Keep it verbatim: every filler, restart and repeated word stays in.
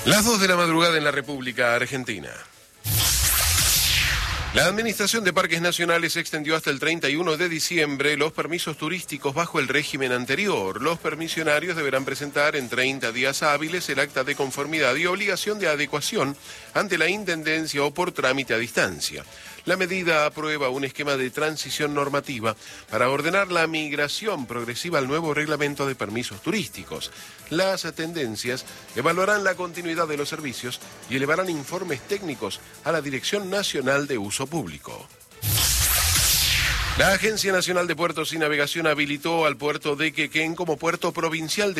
Las dos de la madrugada en la República Argentina. La Administración de Parques Nacionales extendió hasta el treinta y uno de diciembre los permisos turísticos bajo el régimen anterior. Los permisionarios deberán presentar en treinta días hábiles el acta de conformidad y obligación de adecuación ante la Intendencia o por trámite a distancia. La medida aprueba un esquema de transición normativa para ordenar la migración progresiva al nuevo reglamento de permisos turísticos. Las tendencias evaluarán la continuidad de los servicios y elevarán informes técnicos a la Dirección Nacional de Uso Público. La Agencia Nacional de Puertos y Navegación habilitó al puerto de Quequén como puerto provincial de